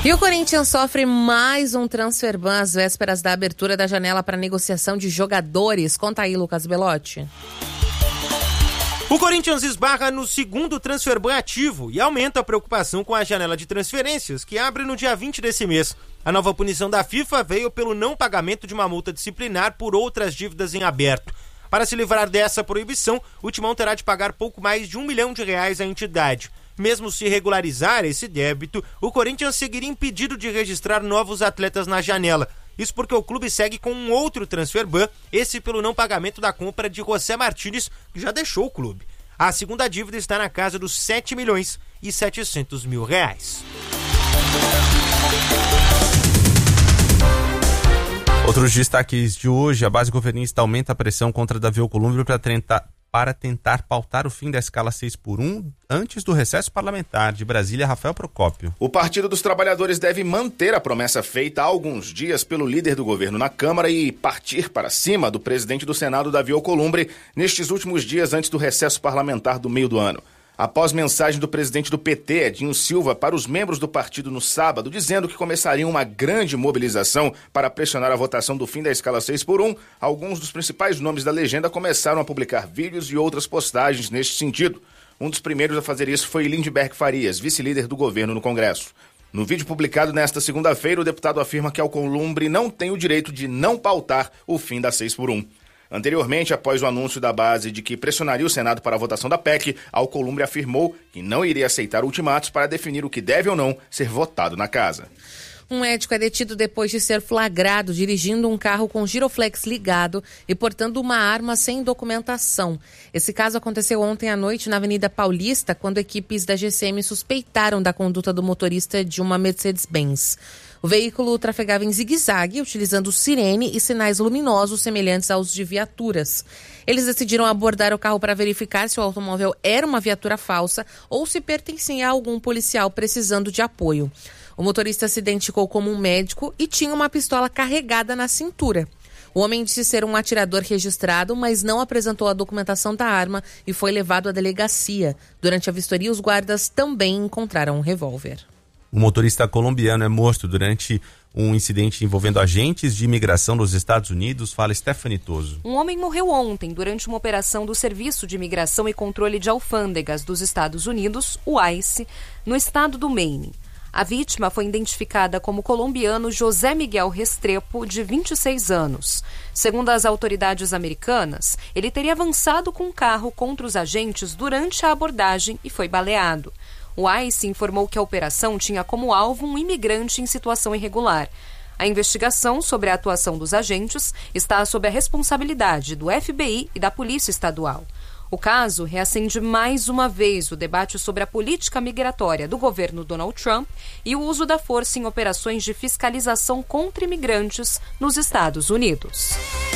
E o Corinthians sofre mais um transfer ban às vésperas da abertura da janela para negociação de jogadores. Conta aí, Lucas Belotti. O Corinthians esbarra no segundo transfer ban ativo e aumenta a preocupação com a janela de transferências, que abre no dia 20 desse mês. A nova punição da FIFA veio pelo não pagamento de uma multa disciplinar por outras dívidas em aberto. Para se livrar dessa proibição, o Timão terá de pagar pouco mais de R$1 milhão à entidade. Mesmo se regularizar esse débito, o Corinthians seguiria impedido de registrar novos atletas na janela. Isso porque o clube segue com um outro transfer ban, esse pelo não pagamento da compra de José Martínez, que já deixou o clube. A segunda dívida está na casa dos R$7.700.000. Outros destaques de hoje: a base governista aumenta a pressão contra Davi Alcolumbre para tentar pautar o fim da escala 6x1 antes do recesso parlamentar. De Brasília, Rafael Procópio. O Partido dos Trabalhadores deve manter a promessa feita há alguns dias pelo líder do governo na Câmara e partir para cima do presidente do Senado, Davi Alcolumbre, nestes últimos dias antes do recesso parlamentar do meio do ano. Após mensagem do presidente do PT, Edinho Silva, para os membros do partido no sábado, dizendo que começaria uma grande mobilização para pressionar a votação do fim da escala 6x1, alguns dos principais nomes da legenda começaram a publicar vídeos e outras postagens neste sentido. Um dos primeiros a fazer isso foi Lindbergh Farias, vice-líder do governo no Congresso. No vídeo publicado nesta segunda-feira, o deputado afirma que Alcolumbre não tem o direito de não pautar o fim da 6x1. Anteriormente, após o anúncio da base de que pressionaria o Senado para a votação da PEC, Alcolumbre afirmou que não iria aceitar ultimatos para definir o que deve ou não ser votado na casa. Um médico é detido depois de ser flagrado dirigindo um carro com giroflex ligado e portando uma arma sem documentação. Esse caso aconteceu ontem à noite na Avenida Paulista, quando equipes da GCM suspeitaram da conduta do motorista de uma Mercedes-Benz. O veículo trafegava em zigue-zague, utilizando sirene e sinais luminosos semelhantes aos de viaturas. Eles decidiram abordar o carro para verificar se o automóvel era uma viatura falsa ou se pertencia a algum policial precisando de apoio. O motorista se identificou como um médico e tinha uma pistola carregada na cintura. O homem disse ser um atirador registrado, mas não apresentou a documentação da arma e foi levado à delegacia. Durante a vistoria, os guardas também encontraram um revólver. O motorista colombiano é morto durante um incidente envolvendo agentes de imigração dos Estados Unidos. Fala Stephanie Toso. Um homem morreu ontem durante uma operação do Serviço de Imigração e Controle de Alfândegas dos Estados Unidos, o ICE, no estado do Maine. A vítima foi identificada como o colombiano José Miguel Restrepo, de 26 anos. Segundo as autoridades americanas, ele teria avançado com um carro contra os agentes durante a abordagem e foi baleado. O ICE informou que a operação tinha como alvo um imigrante em situação irregular. A investigação sobre a atuação dos agentes está sob a responsabilidade do FBI e da Polícia Estadual. O caso reacende mais uma vez o debate sobre a política migratória do governo Donald Trump e o uso da força em operações de fiscalização contra imigrantes nos Estados Unidos.